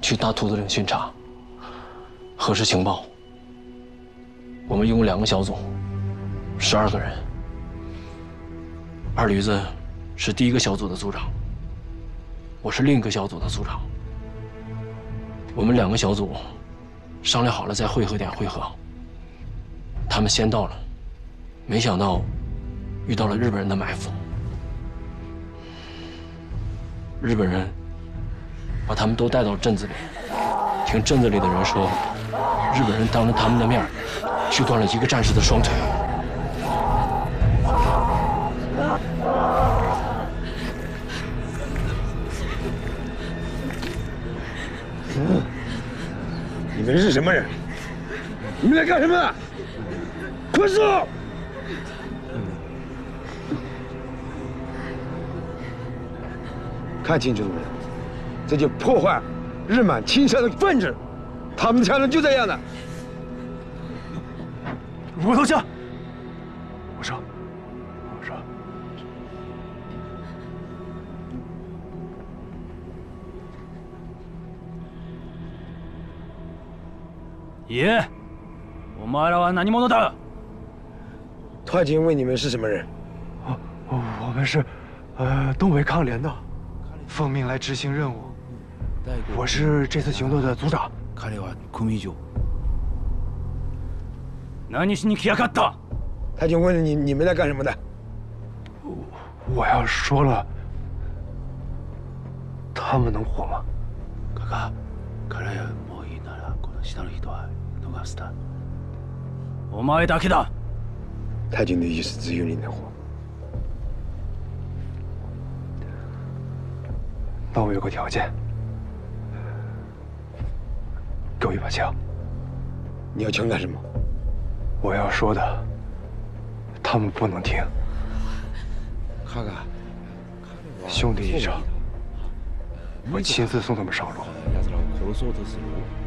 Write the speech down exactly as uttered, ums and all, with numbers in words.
去大兔子岭巡查，核实情报。我们一共两个小组，十二个人。二驴子是第一个小组的组长，我是另一个小组的组长。我们两个小组商量好了在汇合点汇合。他们先到了，没想到遇到了日本人的埋伏。日本人把他们都带到镇子里，听镇子里的人说，日本人当着他们的面锯断了一个战士的双腿。 嗯，你们是什么人？你们来干什么？快说！看清楚了没有？这就破坏日满青山的分子，他们的强人就这样的。 我投降。我说，我说。 いえ、お前らは何者だ？ 太君问你们是什么人？ 哦，我们是，呃，东北抗联的，奉命来执行任务。我是这次行动的组长。 彼は組長。何しに来やがった？ 太君问你你们来干什么的？ 我要说了，他们能活吗？ カカ、彼らもういいならこの下の人は逃すだ。お前だけだ。 太君的意思只有你能活。 那我有个条件，给我一把枪。 你要枪干什么？ 我要说的，他们不能听。 看看， 兄弟一场，我亲自送他们上路。